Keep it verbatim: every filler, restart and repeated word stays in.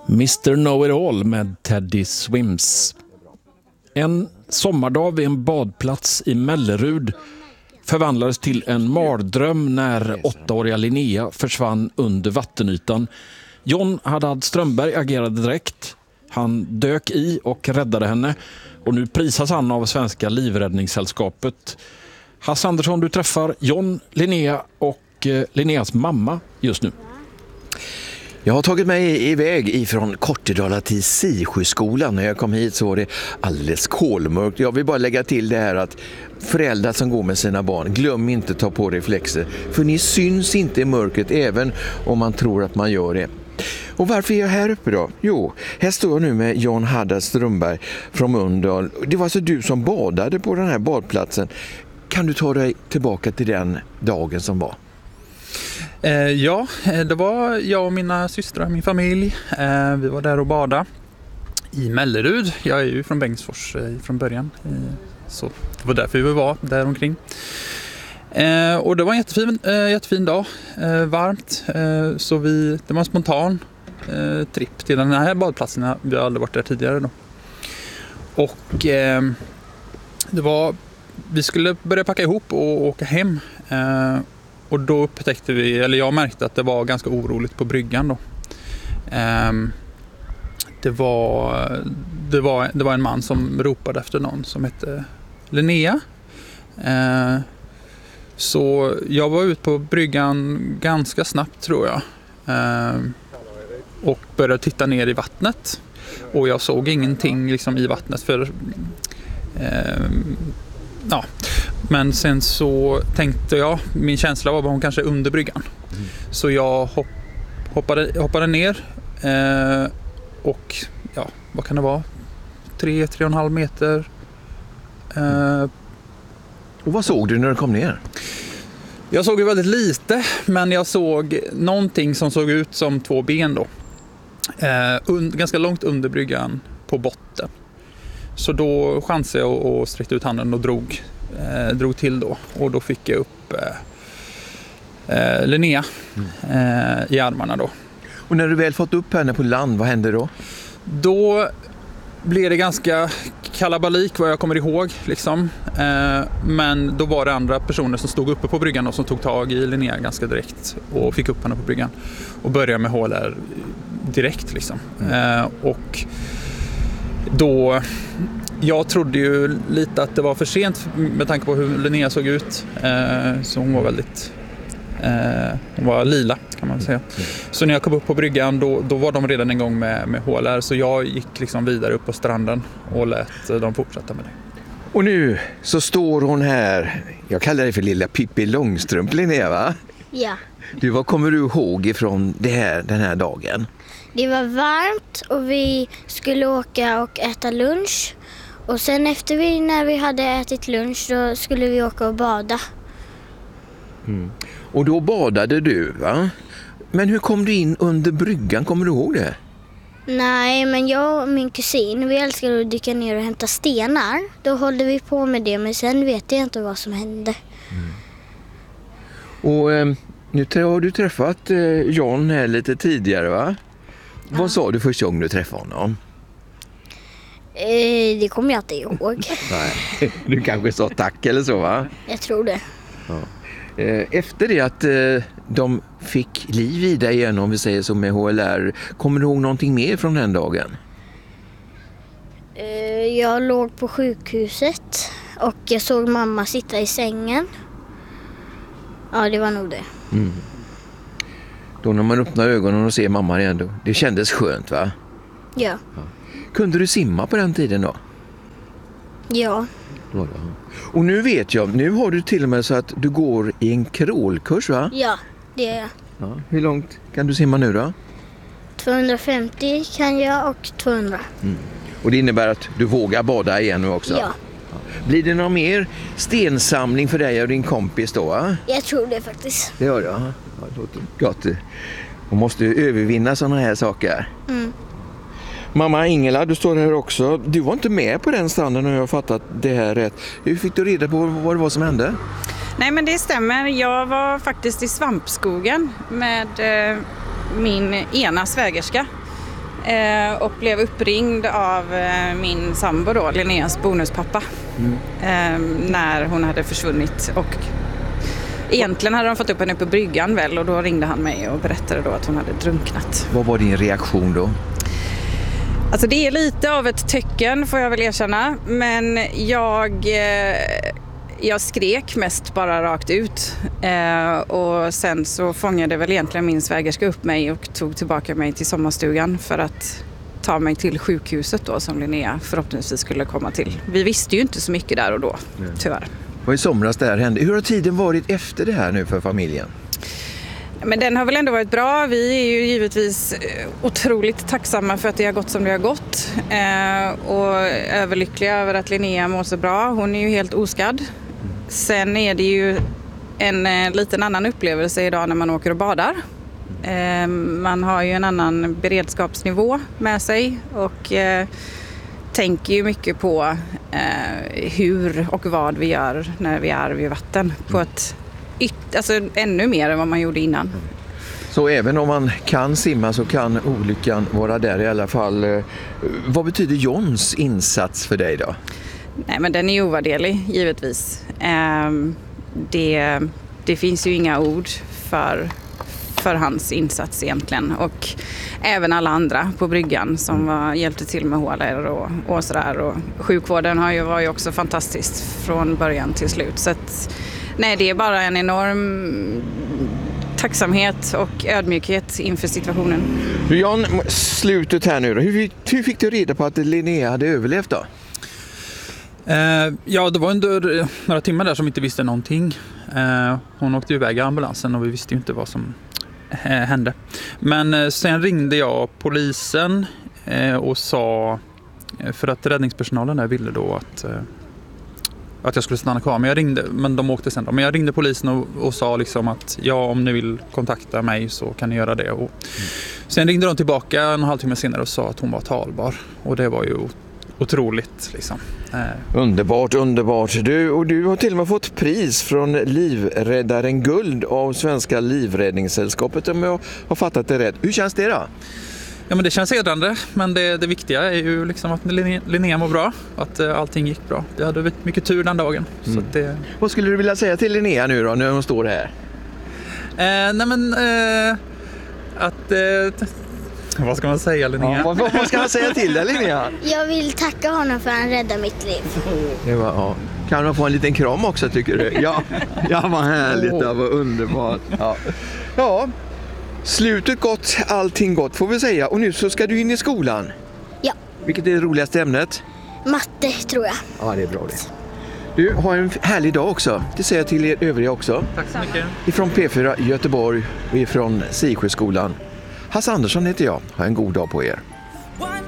mister Know-It-All med Teddy Swims. En sommardag vid en badplats i Mellerud förvandlades till en mardröm när åttaåriga Linnea försvann under vattenytan. John Haddad Strömberg agerade direkt. Han dök i och räddade henne. Och nu prisas han av Svenska livräddningssällskapet. Hasse Andersson, du träffar John, Linnea och eh, Linneas mamma just nu. Jag har tagit mig iväg ifrån Kortedala till Sisjöskolan. När jag kom hit så var det alldeles kolmörkt. Jag vill bara lägga till det här att föräldrar som går med sina barn, glöm inte ta på reflexer. För ni syns inte i mörkret även om man tror att man gör det. Och varför är jag här uppe då? Jo, här står jag nu med John Haddad Strömberg från Mölndal. Det var alltså du som badade på den här badplatsen. Kan du ta dig tillbaka till den dagen som var? Eh, ja, det var jag och mina systrar, min familj. Eh, vi var där och badade i Mellerud. Jag är ju från Bengtsfors eh, från början. Eh, så det var därför vi var där omkring. Eh, och det var en jättefin, eh, jättefin dag. Eh, varmt. Eh, så vi, det var en spontan eh, tripp till den här badplatsen. Vi har aldrig varit där tidigare då. Och eh, det var, vi skulle börja packa ihop och åka hem. Eh, Och då upptäckte vi, eller jag märkte att det var ganska oroligt på bryggan då. Um, det, var, det, var, det var en man som ropade efter någon som hette Linnea. Uh, så jag var ute på bryggan ganska snabbt tror jag. Uh, och började titta ner i vattnet. Och jag såg ingenting liksom, i vattnet för... Uh, ja. Men sen så tänkte jag, min känsla var att hon kanske är under bryggan. Mm. Så jag hopp, hoppade, hoppade ner eh, och ja, vad kan det vara? Tre, tre och en halv meter. Eh, mm. Och vad såg du när du kom ner? Jag såg ju väldigt lite, men jag såg någonting som såg ut som två ben då. Eh, un, ganska långt under bryggan på botten. Så då chansade jag och, och sträckte ut handen och drog. Eh, drog till då och då fick jag upp eh, eh, Linnea mm. eh, i armarna då. Och när du väl fått upp henne på land, vad hände då? Då blev det ganska kalabalik vad jag kommer ihåg liksom. Eh, men då var det andra personer som stod uppe på bryggan och som tog tag i Linnea ganska direkt och fick upp henne på bryggan och började med H L R direkt liksom. Mm. Eh, och då jag trodde ju lite att det var för sent med tanke på hur Linnea såg ut. Eh, så hon var väldigt... Eh, hon var lila kan man säga. Så när jag kom upp på bryggan då, då var de redan en gång med, med H L R. Så jag gick liksom vidare upp på stranden och lät dem fortsätta med det. Och nu så står hon här. Jag kallar dig för lilla Pippi Långstrump, Linnea, va? Ja. Du, vad kommer du ihåg ifrån det här, den här dagen? Det var varmt och vi skulle åka och äta lunch. Och sen efter vi, när vi hade ätit lunch då skulle vi åka och bada. Mm. Och då badade du, va? Men hur kom du in under bryggan? Kommer du ihåg det? Nej, men jag och min kusin, vi älskade att dyka ner och hämta stenar. Då höll vi på med det, men sen vet jag inte vad som hände. Mm. Och eh, nu har du träffat eh, John här lite tidigare, va? Ja. Vad sa du första gången du träffade honom? Eh, det kommer jag inte ihåg. Nej, du kanske sa tack eller så, va? Jag tror det. Ja. Efter det att de fick liv i dig igen, om vi säger så, med H L R, kommer du ihåg någonting mer från den dagen? Eh, jag låg på sjukhuset och jag såg mamma sitta i sängen. Ja, det var nog det. Mm. Då när man öppnar ögonen och ser mamma igen då, det kändes skönt, va? Ja. Ja. Kunde du simma på den tiden då? Ja. Och nu vet jag, nu har du till och med så att du går i en crawlkurs, va? Ja, det är jag. Ja. Hur långt kan du simma nu då? tvåhundrafemtio kan jag och tvåhundra. Mm. Och det innebär att du vågar bada igen nu också? Ja. Ja. Blir det någon mer stensamling för dig och din kompis då, va? Jag tror det faktiskt. Det gör det, ja. Det låter gott. Man måste övervinna sådana här saker. Mm. Mamma Ingela, du står här också. Du var inte med på den stranden, om jag har fattat det här rätt. Hur fick du reda på vad det var som hände? Nej, men det stämmer. Jag var faktiskt i svampskogen med eh, min ena svägerska. eh, och blev uppringd av eh, min sambo då, Linneas bonuspappa, mm. eh, när hon hade försvunnit. Och egentligen hade de fått upp henne på bryggan väl, och då ringde han mig och berättade då att hon hade drunknat. Vad var din reaktion då? Alltså det är lite av ett tecken, får jag väl erkänna, men jag, eh, jag skrek mest bara rakt ut. Eh, och sen så fångade väl egentligen min svägerska upp mig och tog tillbaka mig till sommarstugan för att ta mig till sjukhuset då, som Linnea förhoppningsvis skulle komma till. Vi visste ju inte så mycket där och då, tyvärr. Vad i somras det här hände? Hur har tiden varit efter det här nu för familjen? Men den har väl ändå varit bra. Vi är ju givetvis otroligt tacksamma för att det har gått som det har gått. Eh, och överlyckliga över att Linnea mår så bra. Hon är ju helt oskadd. Sen är det ju en eh, liten annan upplevelse idag när man åker och badar. Eh, man har ju en annan beredskapsnivå med sig och eh, tänker ju mycket på eh, hur och vad vi gör när vi är vid vatten på ett Yt, alltså ännu mer än vad man gjorde innan. Så även om man kan simma så kan olyckan vara där i alla fall. Vad betyder Johns insats för dig då? Nej, men den är ju ovärderlig, givetvis. Ehm, det, det finns ju inga ord för, för hans insats egentligen. Och även alla andra på bryggan som var, hjälpte till med hålor och, och sådär. Och sjukvården har ju, var ju också fantastiskt från början till slut. Så att, nej, det är bara en enorm tacksamhet och ödmjukhet inför situationen. Du Jan, slutet här nu då. Hur, hur fick du reda på att Linnea hade överlevt då? Eh, ja, det var under några timmar där som inte visste någonting. Eh, hon åkte iväg i ambulansen och vi visste ju inte vad som eh, hände. Men eh, sen ringde jag polisen eh, och sa, för att räddningspersonalen där ville då att eh, att jag skulle stanna kvar, men jag ringde, men de åkte sen då. Men jag ringde polisen och, och sa liksom att ja, om ni vill kontakta mig så kan ni göra det. Och mm. Sen ringde de tillbaka en halvtimme senare och sa att hon var talbar. Och det var ju otroligt liksom. Eh. Underbart, underbart. Du, och du har till och med fått pris från Livräddaren Guld av Svenska Livräddningssällskapet, om jag har fattat det rätt. Hur känns det då? Ja, men det känns hedrande, men det, det viktiga är ju liksom att Linnea mår bra, att uh, allting gick bra. Jag hade mycket tur den dagen. Mm. Så att det... Vad skulle du vilja säga till Linnea nu då, när hon står här? Eh, nej men, eh, att... Eh, vad ska man säga, Linnea? Ja, vad, vad ska man säga till dig, Linnea? Jag vill tacka honom för att han räddade mitt liv. Det var, ja. Kan man få en liten kram också, tycker du? Ja, ja vad härligt, det var underbart. Ja. Ja. Slutet gott, allting gott får vi säga. Och nu så ska du in i skolan. Ja. Vilket är det roligaste ämnet? Matte, tror jag. Ja, det är bra det. Du, har en härlig dag också. Det säger jag till er övriga också. Tack så mycket. Ifrån P fyra i Göteborg och ifrån Sisjöskolan. Hasse Andersson heter jag. Ha en god dag på er.